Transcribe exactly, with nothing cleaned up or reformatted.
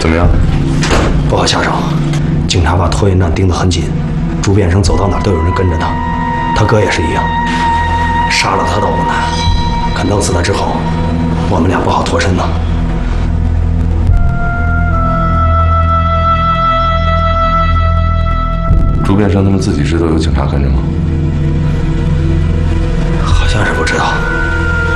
怎么样？ 不好下手。警察把拖延蛋盯得很紧，朱变生走到哪儿都有人跟着他，他哥也是一样。杀了他倒不难，可弄死他之后，我们俩不好脱身呢。 朱变生他们自己知道有警察跟着吗？ 好像是不知道。